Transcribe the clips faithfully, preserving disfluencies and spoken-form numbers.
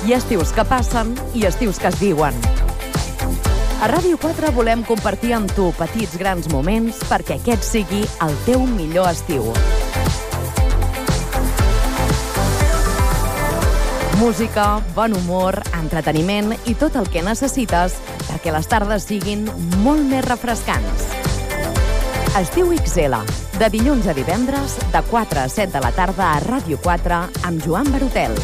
Hi ha estius que passen i estius que es diuen. A Ràdio quatre volem compartir amb tu petits grans moments perquè aquest sigui el teu millor estiu. Música, bon humor, entreteniment i tot el que necessites perquè les tardes siguin molt més refrescants. Estiu ics ele, de dilluns a divendres, de quatre a set de la tarda a Ràdio quatre amb Joan Barotel.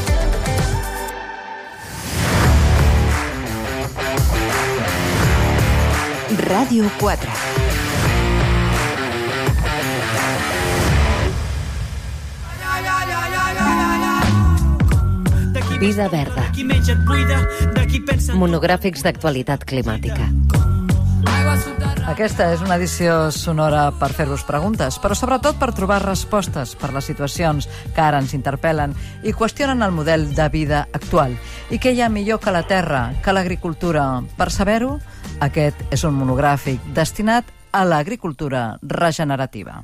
Ràdio quatre. Vida verda. Monogràfics d'actualitat climàtica. Aquesta és una edició sonora per fer-vos preguntes, però sobretot per trobar respostes per les situacions que ara ens interpel·len i qüestionen el model de vida actual. I què hi ha millor que la terra, que l'agricultura? Per saber-ho, aquest és un monogràfic destinat a l'agricultura regenerativa.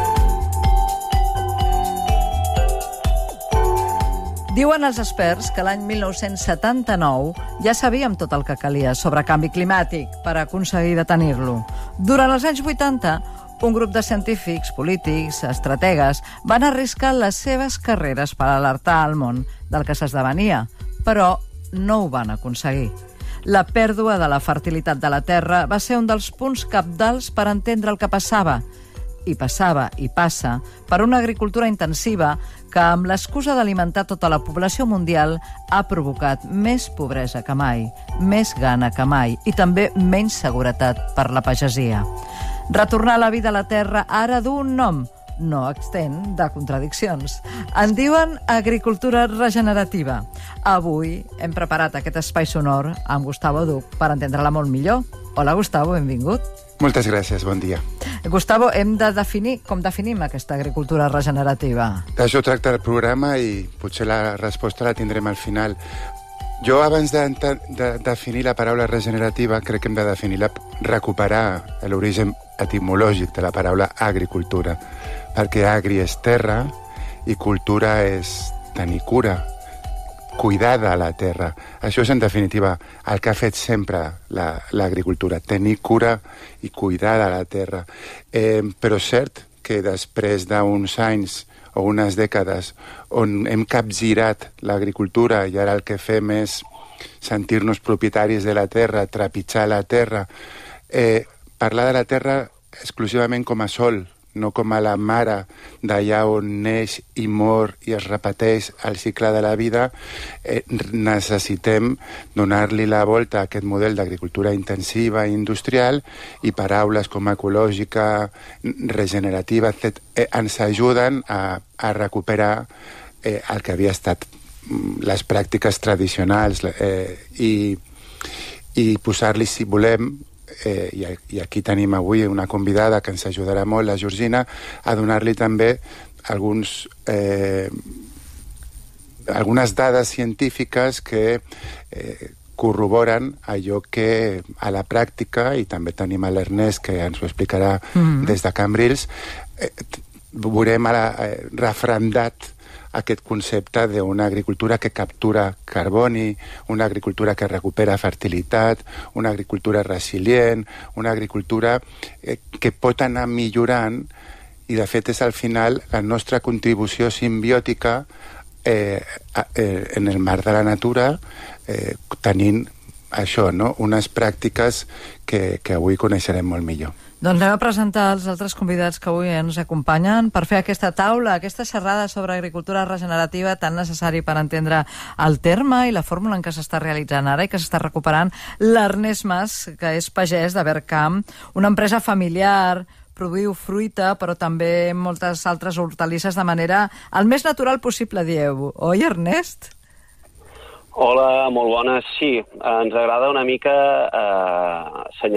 Diuen els experts que l'any mil nou-cents setanta-nou ja sabíem tot el que calia sobre canvi climàtic per aconseguir detenir-lo. Durant els anys vuitanta, un grup de científics, polítics, estrategues van arriscar les seves carreres per alertar al món del que s'esdevenia, però no ho van aconseguir. La pèrdua de la fertilitat de la terra va ser un dels punts cabdals per entendre el que passava. I passava i passa per una agricultura intensiva que, amb l'excusa d'alimentar tota la població mundial, ha provocat més pobresa que mai, més gana que mai i també menys seguretat per la pagesia. Retornar la vida a la terra ara du un nom, no extent de contradiccions. En diuen agricultura regenerativa. Avui hem preparat aquest espai sonor amb Gustavo Duch per entendre-la molt millor. Hola, Gustavo, benvingut. Moltes gràcies, bon dia. Gustavo, hem de definir com definim aquesta agricultura regenerativa. D'això tracta el programa i potser la resposta la tindrem al final. Jo, abans de, de definir la paraula regenerativa, crec que hem de definir-la, recuperar l'origen etimològic de la paraula agricultura, perquè agri és terra i cultura és tenir cura, cuidar de la terra. Això és, en definitiva, el que ha fet sempre l'agricultura, la, tenir cura i cuidar de la terra. Eh, però és cert que després d'uns anys o unes dècades on hem capgirat l'agricultura i ara el que fem és sentir-nos propietaris de la terra, trepitjar la terra, eh, parlar de la terra exclusivament com a sol, no com a la mare d'allà on neix i mor i es repeteix el cicle de la vida, eh, necessitem donar-li la volta a aquest model d'agricultura intensiva i industrial, i paraules com ecològica, regenerativa, etcètera, eh, ens ajuden a, a recuperar eh, el que havia estat les pràctiques tradicionals eh, i, i posar-li, si volem, Eh, i, i aquí tenim avui una convidada que ens ajudarà molt, la Georgina, a donar-li també alguns, eh, algunes dades científiques que eh, corroboren allò que a la pràctica, i també tenim a l'Ernest que ens ho explicarà mm-hmm. des de Cambrils, eh, veurem ara, eh, refrendat aquest concepte d'una agricultura que captura carboni, una agricultura que recupera fertilitat, una agricultura resilient, una agricultura eh, que pot anar millorant, i de fet és al final la nostra contribució simbiòtica eh, eh, en el marc de la natura, eh, tenint això, no? Unes pràctiques que, que avui coneixerem molt millor. Doncs anem a presentar els altres convidats que avui ens acompanyen per fer aquesta taula, aquesta xerrada sobre agricultura regenerativa tan necessari per entendre el terme i la fórmula en què s'està realitzant ara i que s'està recuperant l'Ernest Mas, que és pagès de Vercamp, una empresa familiar. Produïu fruita, però també moltes altres hortalisses de manera el més natural possible, dieu. Oi, Ernest? Hola, molt bones. Sí, ens agrada una mica eh, assenyalar